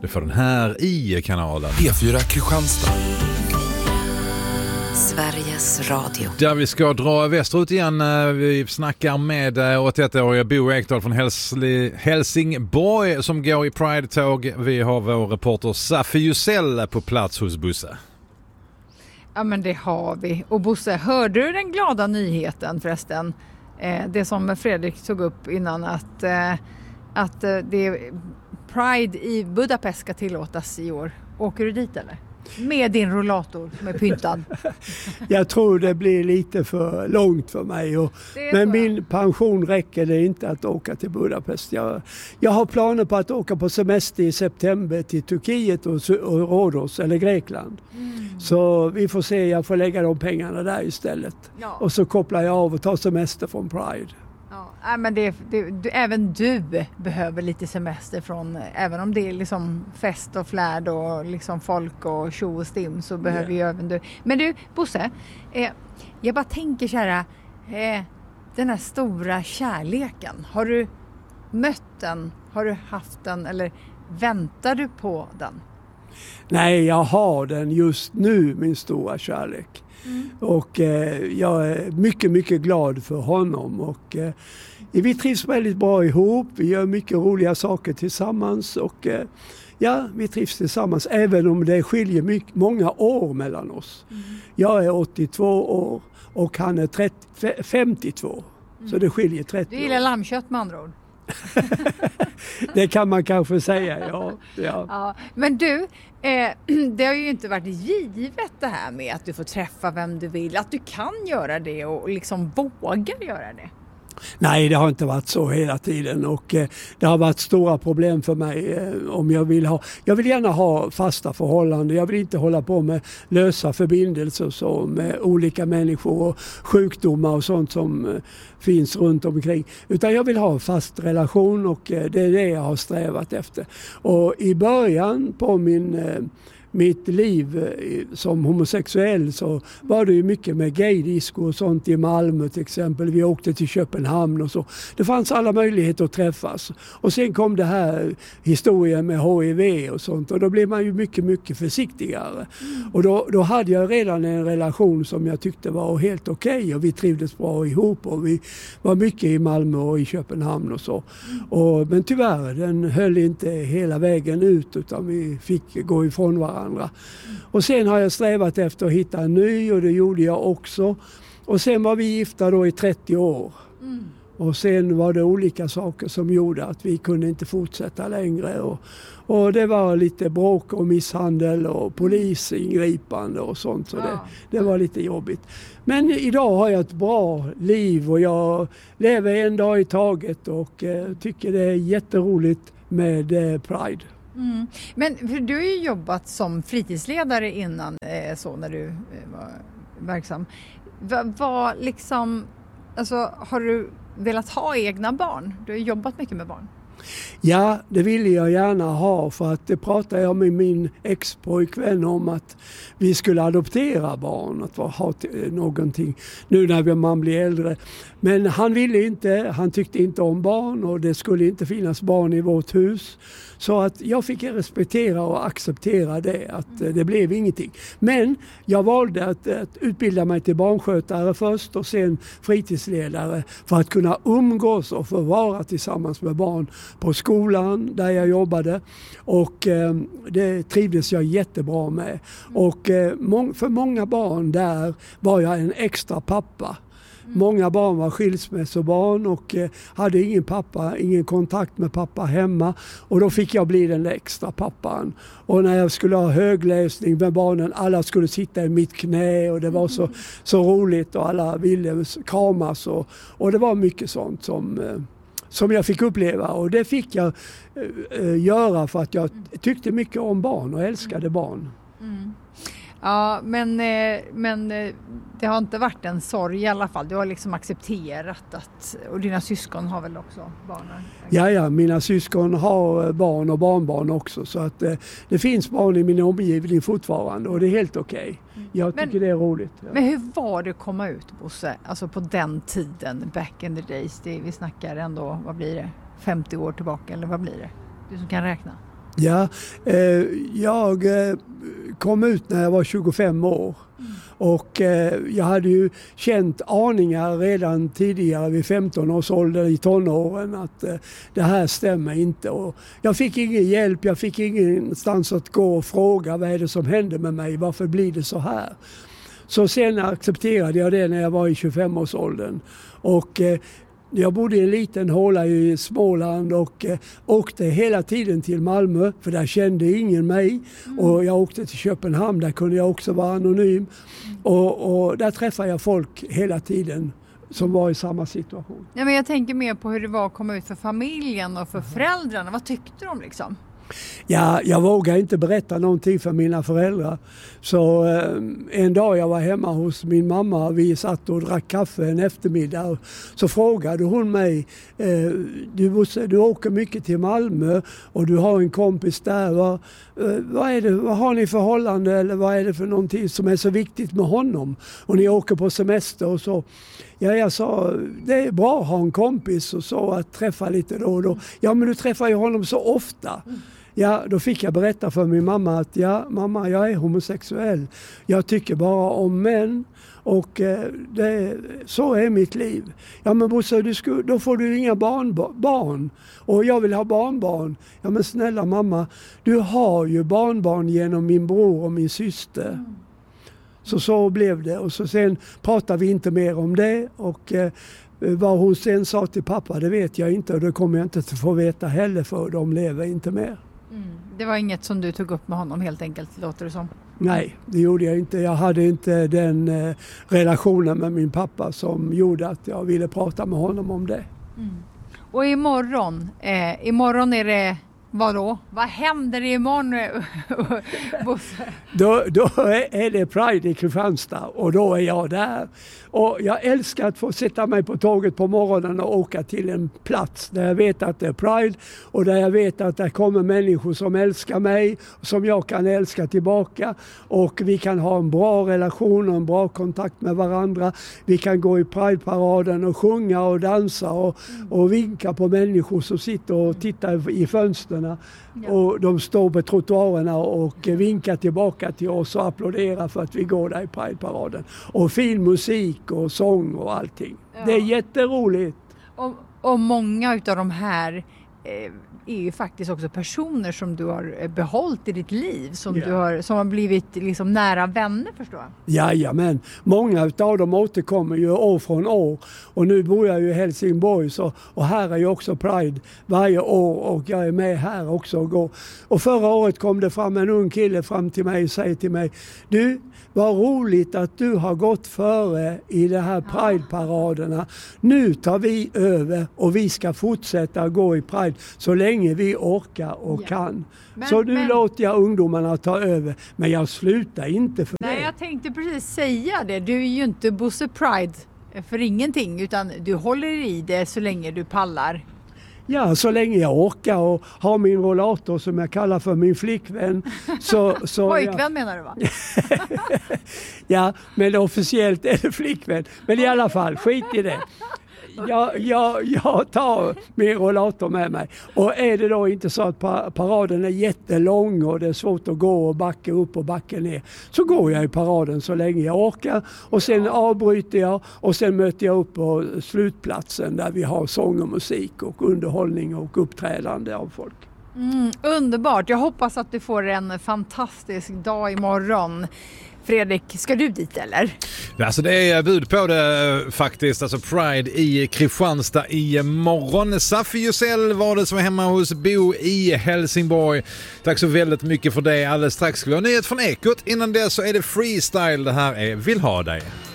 får den här i kanalen. P4 Kristianstad. Sveriges Radio. Där vi ska dra västerut igen. Vi snackar med 81-åriga Bo Ekdahl från Helsingborg som går i Pride-tåg. Vi har vår reporter Safi Jusell på plats hos Bosse. Ja, men det har vi. Och Bosse, hörde du den glada nyheten förresten? Det som Fredrik tog upp innan att det Pride i Budapest ska tillåtas i år. Åker du dit eller? Med din rollator med pyntad. Jag tror det blir lite för långt för mig. Men min pension räcker det inte att åka till Budapest. Jag har planer på att åka på semester i september till Turkiet och Rhodos eller Grekland. Så vi får se, jag får lägga de pengarna där istället. Ja. Och så kopplar jag av och tar semester från Pride. Ja, men även du behöver lite semester från, även om det är liksom fest och flärd och liksom folk och tjo och stim, så behöver ju även du. Men du, Bosse, jag bara tänker så här, den här stora kärleken, har du mött den? Har du haft den eller väntar du på den? Nej, jag har den just nu, min stora kärlek. Och jag är mycket, mycket glad för honom. Och vi trivs väldigt bra ihop. Vi gör mycket roliga saker tillsammans. Och vi trivs tillsammans även om det skiljer många år mellan oss. Jag är 82 år och han är 52. Så det skiljer 30 år. Du gillar lammkött med andra ord. Det kan man kanske säga, ja. Men du, det har ju inte varit givet det här med att du får träffa vem du vill, att du kan göra det och liksom vågar göra det. Nej, det har inte varit så hela tiden och det har varit stora problem för mig om jag vill gärna ha fasta förhållanden. Jag vill inte hålla på med lösa förbindelser så med olika människor och sjukdomar och sånt som finns runt omkring. Utan jag vill ha en fast relation och det är det jag har strävat efter. Och i början på mitt liv som homosexuell så var det ju mycket med gaydisco och sånt i Malmö till exempel. Vi åkte till Köpenhamn och så. Det fanns alla möjligheter att träffas. Och sen kom det här historien med HIV och sånt och då blev man ju mycket, mycket försiktigare. Och då hade jag redan en relation som jag tyckte var helt okej och vi trivdes bra ihop och vi var mycket i Malmö och i Köpenhamn och så. Men tyvärr, den höll inte hela vägen ut utan vi fick gå ifrån varandra. Och sen har jag strävat efter att hitta en ny och det gjorde jag också. Och sen var vi gifta då i 30 år. Och sen var det olika saker som gjorde att vi kunde inte fortsätta längre. Och det var lite bråk och misshandel och polisingripande och sånt. Så det var lite jobbigt. Men idag har jag ett bra liv och jag lever en dag i taget och tycker det är jätteroligt med Pride. Men för du har ju jobbat som fritidsledare innan så när du var verksam. Har du velat ha egna barn? Du har ju jobbat mycket med barn. Ja, det ville jag gärna ha för att det pratade jag med min ex-pojkvän om att vi skulle adoptera barn, att ha någonting nu när man blir äldre. Men han ville inte, han tyckte inte om barn och det skulle inte finnas barn i vårt hus. Så att jag fick respektera och acceptera det, att det blev ingenting. Men jag valde att utbilda mig till barnskötare först och sen fritidsledare för att kunna umgås och få vara tillsammans med barn på skolan där jag jobbade. Och det trivdes jag jättebra med. Och för många barn där var jag en extra pappa. Många barn var skilsmässobarn och hade ingen kontakt med pappa hemma. Och då fick jag bli den extra pappan. Och när jag skulle ha högläsning med barnen, alla skulle sitta i mitt knä och det var så roligt och alla ville kramas. Och det var mycket sånt som jag fick uppleva och det fick jag göra för att jag tyckte mycket om barn och älskade barn. Ja, men det har inte varit en sorg i alla fall. Du har liksom accepterat och dina syskon har väl också barnen? Ja, mina syskon har barn och barnbarn också så att det finns barn i min omgivning fortfarande och det är helt okej. Jag tycker det är roligt. Ja. Men hur var det att komma ut, Bosse? Alltså på den tiden, back in the days, vi snackar ändå, vad blir det? 50 år tillbaka eller vad blir det? Du som kan räkna. Ja, jag kom ut när jag var 25 år. Och jag hade ju känt aningar redan tidigare vid 15 års ålder i tonåren att det här stämmer inte. Och jag fick ingen hjälp, jag fick ingenstans att gå och fråga vad är det som hände med mig, varför blir det så här? Så sen accepterade jag det när jag var i 25-årsåldern. Och jag bodde i en liten håla i Småland och åkte hela tiden till Malmö för där kände ingen mig. Och jag åkte till Köpenhamn, där kunde jag också vara anonym. Och där träffade jag folk hela tiden som var i samma situation. Ja, men jag tänker mer på hur det var att komma ut för familjen och för föräldrarna. Vad tyckte de liksom? Ja, jag vågar inte berätta någonting för mina föräldrar. Så en dag jag var hemma hos min mamma, vi satt och drack kaffe en eftermiddag. Så frågade hon mig, du åker mycket till Malmö och du har en kompis där. Vad har ni förhållande eller vad är det för någonting som är så viktigt med honom? Och ni åker på semester och så. Ja, jag sa, det är bra att ha en kompis och så att träffa lite då och då. Ja, men du träffar ju honom så ofta. Ja, då fick jag berätta för min mamma att ja, mamma, jag är homosexuell. Jag tycker bara om män och så är mitt liv. Ja, men Bosse, då får du inga barn och jag vill ha barnbarn. Ja, men snälla mamma, du har ju barnbarn genom min bror och min syster. Så blev det och så sen pratade vi inte mer om det och vad hon sen sa till pappa, det vet jag inte och det kommer jag inte att få veta heller för de lever inte mer. Det var inget som du tog upp med honom helt enkelt, låter det som? Nej, det gjorde jag inte. Jag hade inte den relationen med min pappa som gjorde att jag ville prata med honom om det. Och imorgon är det vad då? Vad händer imorgon, Bosse? Då är det Pride i Kristianstad och då är jag där. Och jag älskar att få sätta mig på tåget på morgonen och åka till en plats där jag vet att det är Pride och där jag vet att det kommer människor som älskar mig som jag kan älska tillbaka och vi kan ha en bra relation och en bra kontakt med varandra. Vi kan gå i Pride-paraden och sjunga och dansa och vinka på människor som sitter och tittar i fönstren. Ja. Och de står på trottoarerna och vinkar tillbaka till oss och applåderar för att vi går där i Pride-paraden. Och fin musik och sång och allting. Ja. Det är jätteroligt. Och många utav de här är ju faktiskt också personer som du har behållit i ditt liv. Som har blivit liksom nära vänner, förstår jag. Jajamän. Många utav dem återkommer ju år från år. Och nu bor jag ju i Helsingborg och här är ju också Pride varje år och jag är med här också och går. Och förra året kom det fram en ung kille fram till mig och säger till mig, du, vad roligt att du har gått före i de här Pride-paraderna. Nu tar vi över och vi ska fortsätta gå i Pride så länge vi orkar och kan. Så nu låter jag ungdomarna ta över. Men jag slutar inte för det. Nej, jag tänkte precis säga det. Du är ju inte Bosse Pride för ingenting utan du håller i det så länge du pallar. Ja, så länge jag orkar och har min rollator som jag kallar för min flickvän. Pojkvän menar du, va? Ja, men officiellt är det flickvän. Men i alla fall, skit i det. Jag tar min rollator med mig. Och är det då inte så att paraden är jättelång och det är svårt att gå och backa upp och backa ner, så går jag i paraden så länge jag orkar. Och sen avbryter jag och sen möter jag upp på slutplatsen där vi har sång och musik och underhållning och uppträdande av folk. Underbart. Jag hoppas att du får en fantastisk dag imorgon. Fredrik, ska du dit eller? Alltså det är bud på det faktiskt. Alltså Pride i Kristianstad i morgon. Safi Jusell var det som var hemma hos Bo i Helsingborg. Tack så väldigt mycket för det. Alldeles strax ska vi ha nyhet från Ekot. Innan det så är det freestyle. Det här är Vill ha dig.